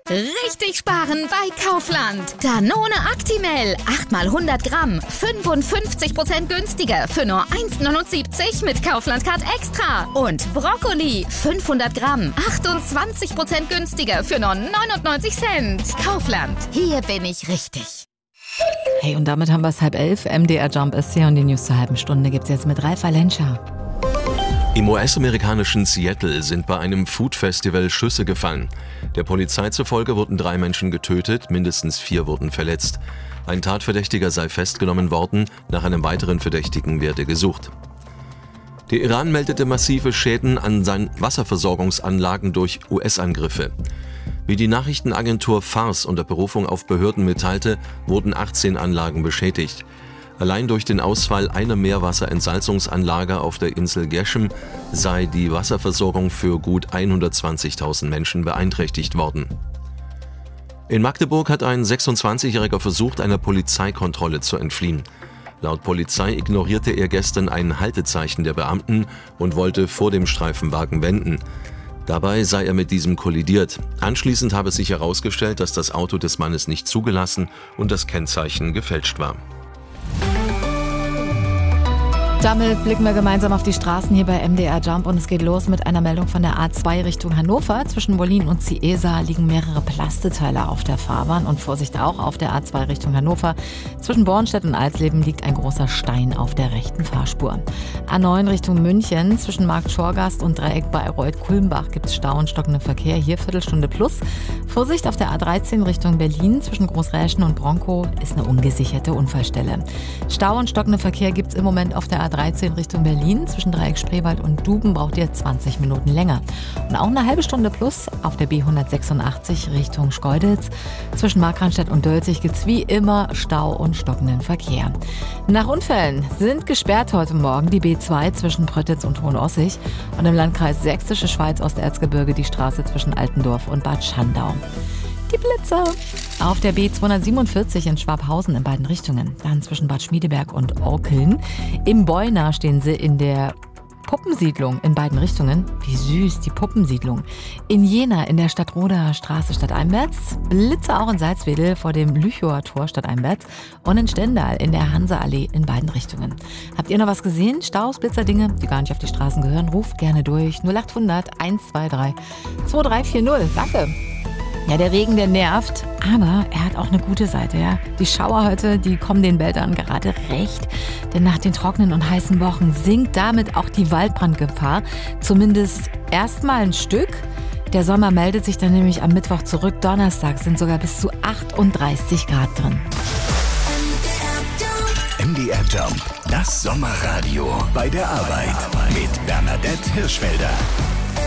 Richtig sparen bei Kaufland. Danone Actimel, 8 mal 100 Gramm, 55% günstiger für nur 1,79 mit Kaufland Card Extra. Und Brokkoli, 500 Gramm, 28% günstiger für nur 99 Cent. Kaufland, hier bin ich richtig. Hey, und damit haben wir es 10:30. MDR Jump ist hier und die News zur halben Stunde gibt's jetzt mit Ralf Valenscha. Im US-amerikanischen Seattle sind bei einem Food-Festival Schüsse gefallen. Der Polizei zufolge wurden 3 Menschen getötet, mindestens 4 wurden verletzt. Ein Tatverdächtiger sei festgenommen worden, nach einem weiteren Verdächtigen werde gesucht. Der Iran meldete massive Schäden an seinen Wasserversorgungsanlagen durch US-Angriffe. Wie die Nachrichtenagentur Fars unter Berufung auf Behörden mitteilte, wurden 18 Anlagen beschädigt. Allein durch den Ausfall einer Meerwasserentsalzungsanlage auf der Insel Geshem sei die Wasserversorgung für gut 120.000 Menschen beeinträchtigt worden. In Magdeburg hat ein 26-Jähriger versucht, einer Polizeikontrolle zu entfliehen. Laut Polizei ignorierte er gestern ein Haltezeichen der Beamten und wollte vor dem Streifenwagen wenden. Dabei sei er mit diesem kollidiert. Anschließend habe sich herausgestellt, dass das Auto des Mannes nicht zugelassen und das Kennzeichen gefälscht war. Damit blicken wir gemeinsam auf die Straßen hier bei MDR Jump und es geht los mit einer Meldung von der A2 Richtung Hannover. Zwischen Wollin und Ciesa liegen mehrere Plasteteile auf der Fahrbahn und Vorsicht auch auf der A2 Richtung Hannover. Zwischen Bornstedt und Alsleben liegt ein großer Stein auf der rechten Fahrspur. A9 Richtung München, zwischen Markt-Schorgast und Dreieck Bayreuth-Kulmbach gibt es Stau und stockenden Verkehr, hier Viertelstunde plus. Vorsicht auf der A13 Richtung Berlin, zwischen Großräschen und Bronkow ist eine ungesicherte Unfallstelle. Stau und stockenden Verkehr gibt es im Moment auf der A13 Richtung Berlin, zwischen Dreieck Spreewald und Duben braucht ihr 20 Minuten länger. Und auch eine halbe Stunde plus auf der B186 Richtung Schkeuditz. Zwischen Markranstädt und Dölzig gibt es wie immer Stau und stockenden Verkehr. Nach Unfällen sind gesperrt heute Morgen die B2 zwischen Pröttitz und Hohenossig und im Landkreis Sächsische Schweiz Osterzgebirge die Straße zwischen Altendorf und Bad Schandau. Die Blitze. Auf der B247 in Schwabhausen in beiden Richtungen. Dann zwischen Bad Schmiedeberg und Orkeln. Im Beuna stehen sie in der Puppensiedlung in beiden Richtungen. Wie süß, die Puppensiedlung. In Jena in der Stadtroder Straße Stadteinwärts. Blitze auch in Salzwedel vor dem Lüchower Tor Stadteinwärts. Und in Stendal in der Hanseallee in beiden Richtungen. Habt ihr noch was gesehen? Staus, Blitzer, Dinge, die gar nicht auf die Straßen gehören? Ruft gerne durch. 0800 123 2340. Danke. Ja, der Regen, der nervt, aber er hat auch eine gute Seite. Ja. Die Schauer heute, die kommen den Wäldern gerade recht, denn nach den trockenen und heißen Wochen sinkt damit auch die Waldbrandgefahr, zumindest erstmal ein Stück. Der Sommer meldet sich dann nämlich am Mittwoch zurück. Donnerstag sind sogar bis zu 38 Grad drin. MDR Jump, das Sommerradio bei der Arbeit mit Bernadette Hirschfelder.